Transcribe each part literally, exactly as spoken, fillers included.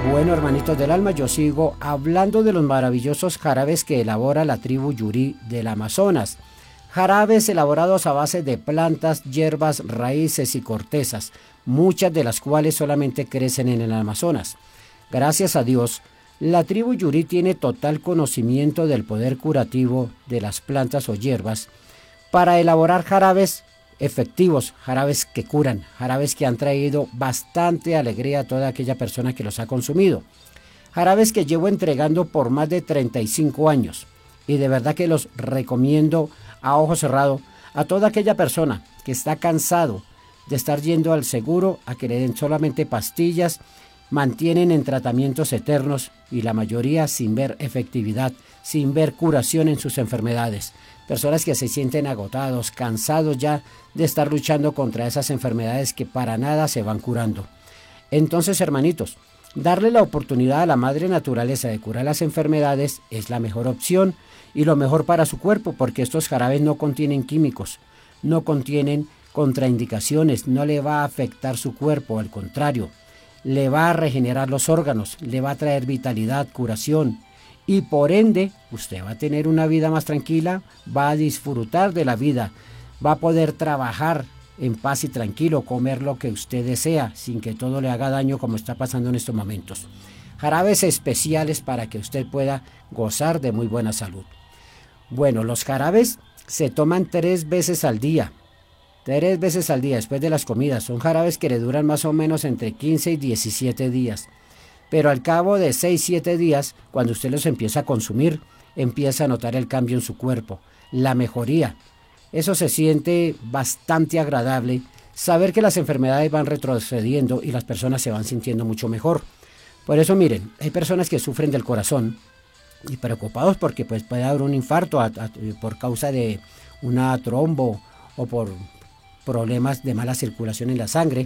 Bueno, hermanitos del alma, yo sigo hablando de los maravillosos jarabes que elabora la tribu Yuri del Amazonas. Jarabes elaborados a base de plantas, hierbas, raíces y cortezas, muchas de las cuales solamente crecen en el Amazonas. Gracias a Dios, la tribu Yuri tiene total conocimiento del poder curativo de las plantas o hierbas para elaborar jarabes efectivos, jarabes que curan, jarabes que han traído bastante alegría a toda aquella persona que los ha consumido. Jarabes que llevo entregando por más de treinta y cinco años y de verdad que los recomiendo a ojo cerrado a toda aquella persona que está cansado de estar yendo al seguro a que le den solamente pastillas, mantienen en tratamientos eternos y la mayoría sin ver efectividad, sin ver curación en sus enfermedades. Personas que se sienten agotados, cansados ya de estar luchando contra esas enfermedades que para nada se van curando. Entonces, hermanitos, darle la oportunidad a la madre naturaleza de curar las enfermedades es la mejor opción y lo mejor para su cuerpo, porque estos jarabes no contienen químicos, no contienen contraindicaciones, no le va a afectar su cuerpo, al contrario, le va a regenerar los órganos, le va a traer vitalidad, curación y por ende usted va a tener una vida más tranquila, va a disfrutar de la vida, va a poder trabajar en paz y tranquilo, comer lo que usted desea sin que todo le haga daño como está pasando en estos momentos. Jarabes especiales para que usted pueda gozar de muy buena salud. Bueno, los jarabes se toman tres veces al día. Tres veces al día después de las comidas. Son jarabes que le duran más o menos entre quince y diecisiete días. Pero al cabo de seis a siete días, cuando usted los empieza a consumir, empieza a notar el cambio en su cuerpo, la mejoría. Eso se siente bastante agradable, saber que las enfermedades van retrocediendo y las personas se van sintiendo mucho mejor. Por eso miren, hay personas que sufren del corazón y preocupados porque pues, puede haber un infarto a, a, por causa de una trombo o por problemas de mala circulación en la sangre.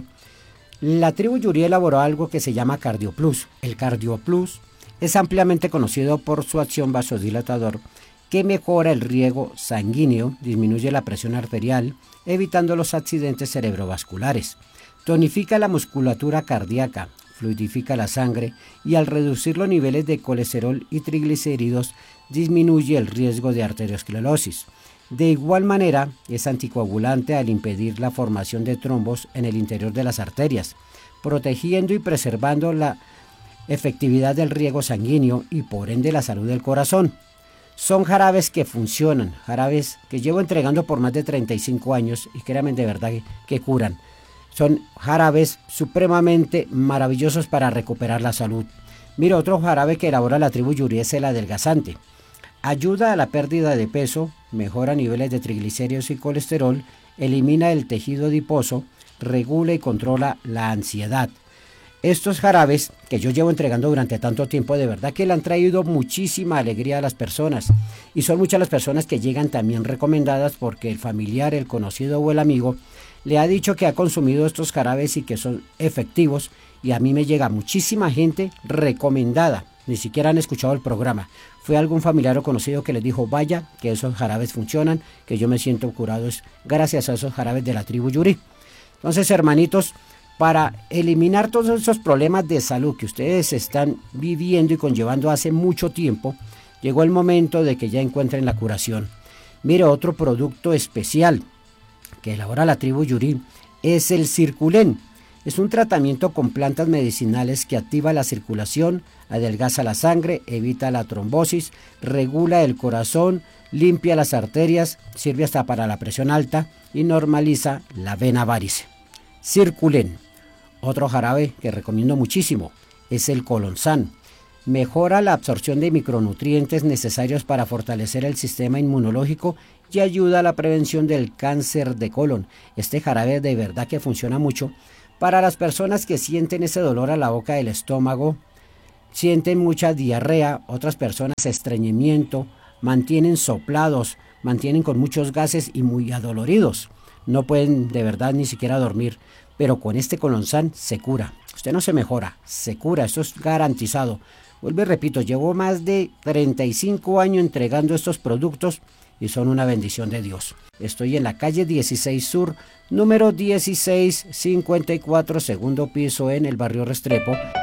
La tribu Yuri elaboró algo que se llama CardioPlus. El CardioPlus es ampliamente conocido por su acción vasodilatador que mejora el riego sanguíneo, disminuye la presión arterial, evitando los accidentes cerebrovasculares, tonifica la musculatura cardíaca, fluidifica la sangre y al reducir los niveles de colesterol y triglicéridos disminuye el riesgo de arteriosclerosis. De igual manera, es anticoagulante al impedir la formación de trombos en el interior de las arterias, protegiendo y preservando la efectividad del riego sanguíneo y por ende la salud del corazón. Son jarabes que funcionan, jarabes que llevo entregando por más de treinta y cinco años y créanme de verdad que, que curan. Son jarabes supremamente maravillosos para recuperar la salud. Mira, otro jarabe que elabora la tribu Yuri es el adelgazante. Ayuda a la pérdida de peso, mejora niveles de triglicéridos y colesterol, elimina el tejido adiposo, regula y controla la ansiedad. Estos jarabes que yo llevo entregando durante tanto tiempo, de verdad que le han traído muchísima alegría a las personas. Y son muchas las personas que llegan también recomendadas porque el familiar, el conocido o el amigo le ha dicho que ha consumido estos jarabes y que son efectivos. Y a mí me llega muchísima gente recomendada. Ni siquiera han escuchado el programa. Fue algún familiar o conocido que les dijo, vaya, que esos jarabes funcionan, que yo me siento curado es gracias a esos jarabes de la tribu Yuri. Entonces, hermanitos, para eliminar todos esos problemas de salud que ustedes están viviendo y conllevando hace mucho tiempo, llegó el momento de que ya encuentren la curación. Mire, otro producto especial que elabora la tribu Yuri es el Circulen. Es un tratamiento con plantas medicinales que activa la circulación, adelgaza la sangre, evita la trombosis, regula el corazón, limpia las arterias, sirve hasta para la presión alta y normaliza la vena varice. Circulen. Otro jarabe que recomiendo muchísimo es el Colonsan. Mejora la absorción de micronutrientes necesarios para fortalecer el sistema inmunológico y ayuda a la prevención del cáncer de colon. Este jarabe de verdad que funciona mucho para las personas que sienten ese dolor a la boca del estómago, sienten mucha diarrea, otras personas estreñimiento, mantienen soplados, mantienen con muchos gases y muy adoloridos. No pueden de verdad ni siquiera dormir, pero con este Colonsan se cura. Usted no se mejora, se cura, esto es garantizado. Vuelvo y repito, llevo más de treinta y cinco años entregando estos productos y son una bendición de Dios. Estoy en la calle dieciséis Sur, número dieciséis cincuenta y cuatro, segundo piso en el barrio Restrepo.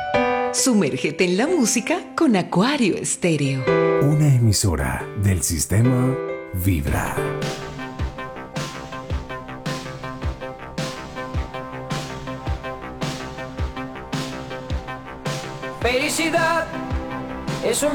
Sumérgete en la música con Acuario Estéreo. Una emisora del sistema Vibra. Felicidad es un